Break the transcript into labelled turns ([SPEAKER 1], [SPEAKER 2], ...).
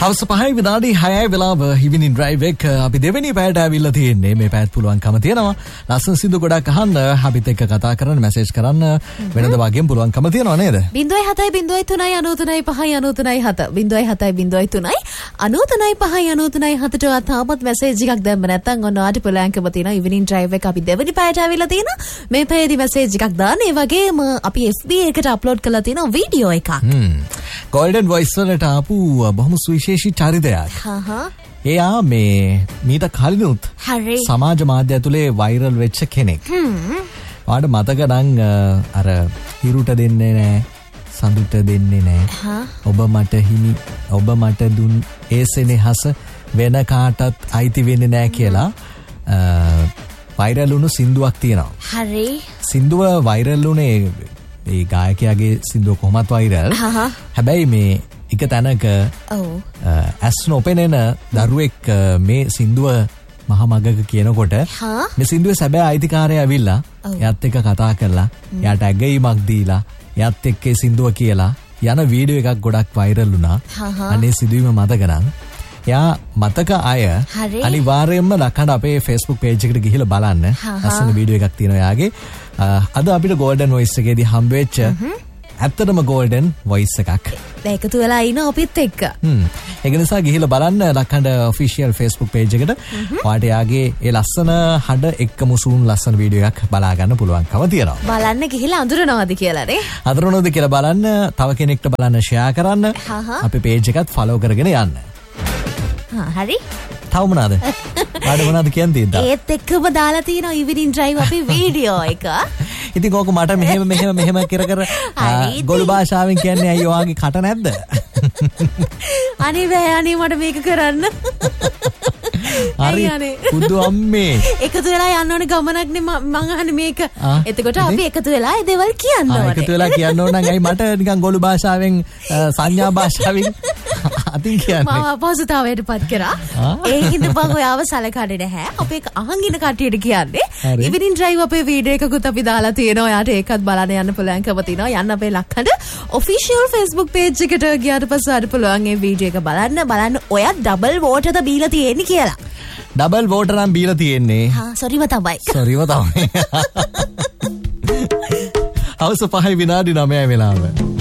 [SPEAKER 1] හවස 5 විනාඩි 6 වෙලාව ඉවිනින් ඩ්‍රයිව් එක අපි දෙවෙනි පැයට ඇවිල්ලා තියෙන්නේ. මේ පැයත් පුළුවන්කම තියෙනවා ලස්සන සින්දු ගොඩක් අහන්න, අපිත් එක්ක කතා කරන්න, මැසේජ් කරන්න වෙනද වගේම පුළුවන්කම තියෙනවා නේද?
[SPEAKER 2] 0.703.93.7 තාමත් මැසේජ් එකක් දැම්ම නැත්නම් ඔන්න ඔයාට පුළුවන්කම තියෙනවා. ඉවිනින් ඩ්‍රයිව් එක අපි දෙවෙනි පැයට ඇවිල්ලා තියෙනවා. මේ පැයේදී මැසේජ් එකක් දාන්න. ඒ වගේම අපි FB එකට අප්ලෝඩ් කරලා තියෙනවා වීඩියෝ එකක්.
[SPEAKER 1] Golden Voice වලට ආපු බොහොම සුවිශේෂී චරිතයක්. එයා මීට කලිනුත් සමාජ මාධ්‍ය ඇතුලේ වෛරල් වෙච්ච කෙනෙක්. ඔයාලට මතක නම් අර හිරුට දෙන්නේ නැහැ, සඳුට දෙන්නේ නැහැ. ඔබ මට හිමි, ඔබ මට දුන් ඒ සෙනෙහස වෙන කාටත් අයිති වෙන්නේ නැහැ කියලා වෛරල් වුණු සින්දුවක් තියෙනවා. හරි. සින්දුව වෛරල් වුණේ ඒ ගායකයාගේ සින්දුව කොහොමත් වෛරල්. හැබැයි මේ එක තැනක ඇස් නොපෙනෙන දරුවෙක් මේ සින්දුව මහමගක කියනකොට මේ සින්දුවේ සැබෑ අයිතිකාරයා ඇවිල්ලා එයාත් එක්ක කතා කරලා එයාට ඇගීමක් දීලා එයාත් එක්ක ඒ සින්දුව කියලා යන වීඩියෝ එකක් ගොඩක් වෛරල් වුණා. අනේ සිදුවීම මතක නම් එයා මතක අය අනිවාර්යයෙන්ම ලකන අපේ Facebook page එකට ගිහිල්ලා බලන්න. ලස්සන වීඩියෝ එකක් තියෙනවා එයාගේ. අද අපිට Golden Voice එකේදී හම්බෙච්ච ඇත්තටම Golden Voice එකක්.
[SPEAKER 2] ඒකතු වෙලා ඉන්න අපිත් එක්ක.
[SPEAKER 1] ඒක නිසා ගිහිල්ලා බලන්න ලකන official Facebook page එකට. ඔයාට එයාගේ ඒ ලස්සන හඬ එක්ක මුසුන් ලස්සන වීඩියෝ එකක් බලා ගන්න පුළුවන්කම තියෙනවා.
[SPEAKER 2] බලන්න ගිහිල්ලා අඳුරනවද කියලා නේ?
[SPEAKER 1] අඳුරනවද කියලා බලන්න, තව කෙනෙක්ට බලන්න share කරන්න. අපේ page එකත් follow කරගෙන යන්න.
[SPEAKER 2] හරි.
[SPEAKER 1] තව මොනවාද? ආඩ මොනවාද කියන්නේ තියෙද්දා?
[SPEAKER 2] ඒත් එක්කම දාලා තියෙනවා ඉවිනින් ඩ්‍රයිව් අපේ වීඩියෝ එක.
[SPEAKER 1] ඉතින් කෝක මට මෙහෙම කර ගොළු භාෂාවෙන් කියන්නේ අයියෝ ආගේ කට නැද්ද?
[SPEAKER 2] අනේ මට මේක කරන්න.
[SPEAKER 1] හරි කුඩු අම්මේ.
[SPEAKER 2] එකතු වෙලා යන්න ඕනේ ගමනක් නේ මං අහන්නේ මේක. එතකොට අපි එකතු වෙලා ඒ දේවල් කියන්න ඕනේ.
[SPEAKER 1] එකතු වෙලා කියන්න ඕන නම් අයි මට නිකන් ගොළු භාෂාවෙන් සංඥා භාෂාවෙන් අතින් කියන්නේ.
[SPEAKER 2] මම අපහසුතාවයටපත් කරා. ඒකින්ද බං ඔයාව සලකන්නේ නැහැ. අපේ අහන් ඉන්න කට්ටියට කියන්නේ. ඉවිනින් ඩ්‍රයිව් අපේ වීඩියෝ එකකුත් අපි දාලා තියෙනවා. ඔයාට ඒකත් බලන්න යන්න පුළුවන්කම තියෙනවා. යන්න අපේ ලක්හඬ official Facebook page එකට ගියාට පස්සේ අර පුළුවන් ඒ වීඩියෝ එක බලන්න ඔයා ඩබල් වෝටර්ද බීලා තියෙන්නේ කියලා.
[SPEAKER 1] ඩබල් වෝටර් නම් බීලා තියෙන්නේ.
[SPEAKER 2] සොරිම තමයි.
[SPEAKER 1] හවස 5 විනාඩි 9 වෙලාව.